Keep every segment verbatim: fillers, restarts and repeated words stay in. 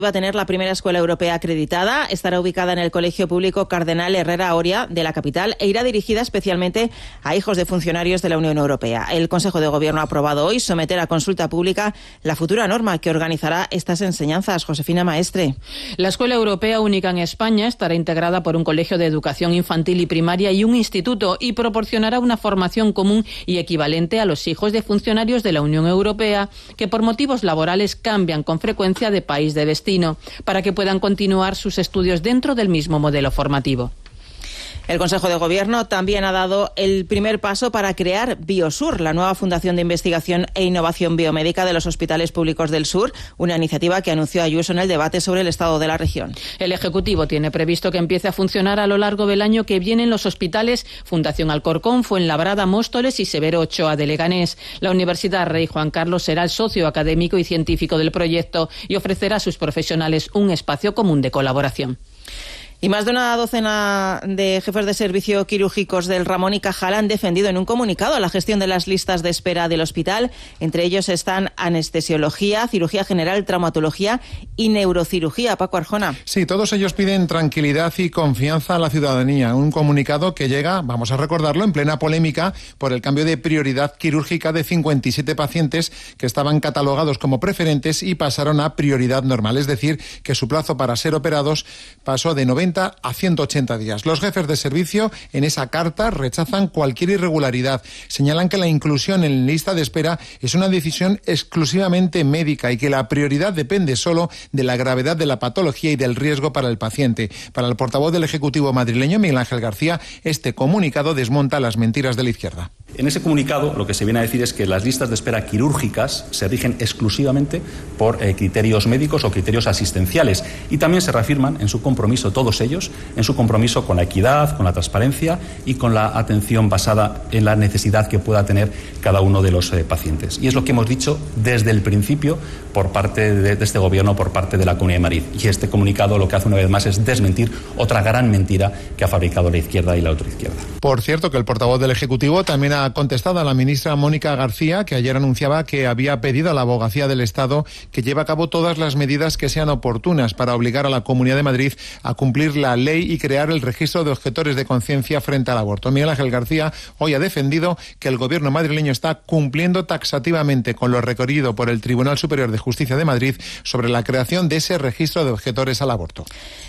Va a tener la primera escuela europea acreditada, estará ubicada en el Colegio Público Cardenal Herrera Oria de la capital e irá dirigida especialmente a hijos de funcionarios de la Unión Europea. El Consejo de Gobierno ha aprobado hoy someter a consulta pública la futura norma que organizará estas enseñanzas. Josefina Maestre. La Escuela Europea única en España estará integrada por un colegio de educación infantil y primaria y un instituto y proporcionará una formación común y equivalente a los hijos de funcionarios de la Unión Europea que por motivos laborales cambian con frecuencia de país de destino, para que puedan continuar sus estudios dentro del mismo modelo formativo. El Consejo de Gobierno también ha dado el primer paso para crear Biosur, la nueva fundación de investigación e innovación biomédica de los hospitales públicos del sur, una iniciativa que anunció Ayuso en el debate sobre el estado de la región. El Ejecutivo tiene previsto que empiece a funcionar a lo largo del año que viene en los hospitales Fundación Alcorcón, Fuenlabrada, Móstoles y Severo Ochoa de Leganés. La Universidad Rey Juan Carlos será el socio académico y científico del proyecto y ofrecerá a sus profesionales un espacio común de colaboración. Y más de una docena de jefes de servicio quirúrgicos del Ramón y Cajal han defendido en un comunicado la gestión de las listas de espera del hospital. Entre ellos están anestesiología, cirugía general, traumatología y neurocirugía. Paco Arjona. Sí, todos ellos piden tranquilidad y confianza a la ciudadanía. Un comunicado que llega, vamos a recordarlo, en plena polémica por el cambio de prioridad quirúrgica de cincuenta y siete pacientes que estaban catalogados como preferentes y pasaron a prioridad normal. Es decir, que su plazo para ser operados pasó de noventa a ciento ochenta días. Los jefes de servicio en esa carta rechazan cualquier irregularidad. Señalan que la inclusión en lista de espera es una decisión exclusivamente médica y que la prioridad depende solo de la gravedad de la patología y del riesgo para el paciente. Para el portavoz del Ejecutivo madrileño, Miguel Ángel García, este comunicado desmonta las mentiras de la izquierda. En ese comunicado lo que se viene a decir es que las listas de espera quirúrgicas se rigen exclusivamente por eh, criterios médicos o criterios asistenciales y también se reafirman en su compromiso, todos ellos, en su compromiso con la equidad, con la transparencia y con la atención basada en la necesidad que pueda tener cada uno de los eh, pacientes. Y es lo que hemos dicho desde el principio por parte de, de este Gobierno, por parte de la Comunidad de Madrid. Y este comunicado lo que hace una vez más es desmentir otra gran mentira que ha fabricado la izquierda y la ultraizquierda. Por cierto, que el portavoz del Ejecutivo también ha contestado a la ministra Mónica García, que ayer anunciaba que había pedido a la Abogacía del Estado que lleve a cabo todas las medidas que sean oportunas para obligar a la Comunidad de Madrid a cumplir la ley y crear el registro de objetores de conciencia frente al aborto. Miguel Ángel García hoy ha defendido que el Gobierno madrileño está cumpliendo taxativamente con lo requerido por el Tribunal Superior de Justicia de Madrid sobre la creación de ese registro de objetores al aborto.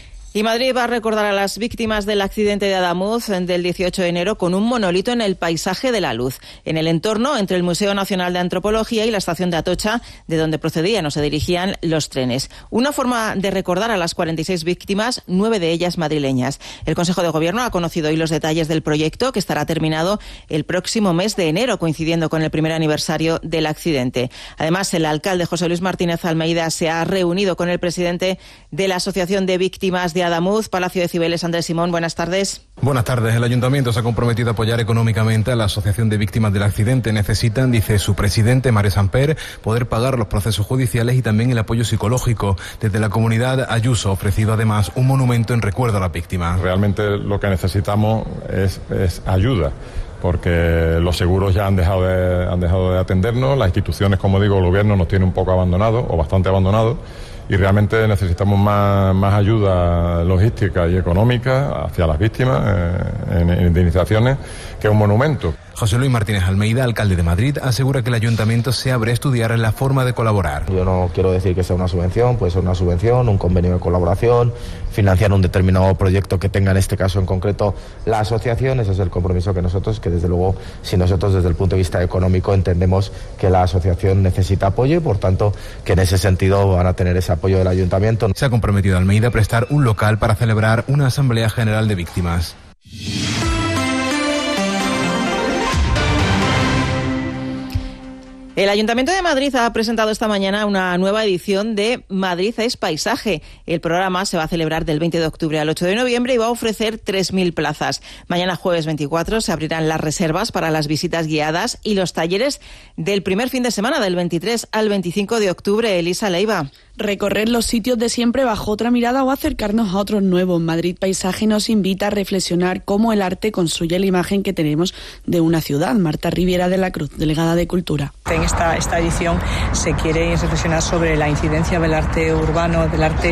Y Madrid va a recordar a las víctimas del accidente de Adamuz del dieciocho de enero con un monolito en el Paisaje de la Luz, en el entorno entre el Museo Nacional de Antropología y la estación de Atocha, de donde procedían o se dirigían los trenes. Una forma de recordar a las cuarenta y seis víctimas, nueve de ellas madrileñas. El Consejo de Gobierno ha conocido hoy los detalles del proyecto, que estará terminado el próximo mes de enero, coincidiendo con el primer aniversario del accidente. Además, el alcalde José Luis Martínez Almeida se ha reunido con el presidente de la Asociación de Víctimas de Adamuz, Palacio de Cibeles. Andrés Simón, buenas tardes. Buenas tardes. El Ayuntamiento se ha comprometido a apoyar económicamente a la Asociación de Víctimas del Accidente. Necesitan, dice su presidente, María Samper, poder pagar los procesos judiciales y también el apoyo psicológico. Desde la comunidad, Ayuso ha ofrecido además un monumento en recuerdo a las víctimas. Realmente lo que necesitamos es, es ayuda, porque los seguros ya han dejado de, han dejado de atendernos, las instituciones, como digo, el gobierno nos tiene un poco abandonados o bastante abandonados. Y realmente necesitamos más, más ayuda logística y económica hacia las víctimas eh, en, en indemnizaciones que un monumento. José Luis Martínez Almeida, alcalde de Madrid, asegura que el ayuntamiento se abre a estudiar la forma de colaborar. Yo no quiero decir que sea una subvención, puede ser una subvención, un convenio de colaboración, financiar un determinado proyecto que tenga en este caso en concreto la asociación. Ese es el compromiso que nosotros, que desde luego, si nosotros desde el punto de vista económico entendemos que la asociación necesita apoyo y por tanto que en ese sentido van a tener ese apoyo del ayuntamiento. Se ha comprometido Almeida a prestar un local para celebrar una asamblea general de víctimas. El Ayuntamiento de Madrid ha presentado esta mañana una nueva edición de Madrid es Paisaje. El programa se va a celebrar del veinte de octubre al ocho de noviembre y va a ofrecer tres mil plazas. Mañana jueves veinticuatro se abrirán las reservas para las visitas guiadas y los talleres del primer fin de semana del veintitrés al veinticinco de octubre. Elisa Leiva. Recorrer los sitios de siempre bajo otra mirada o acercarnos a otros nuevos. Madrid Paisaje nos invita a reflexionar cómo el arte construye la imagen que tenemos de una ciudad. Marta Riviera de la Cruz, delegada de Cultura. En esta, esta edición se quiere reflexionar sobre la incidencia del arte urbano, del arte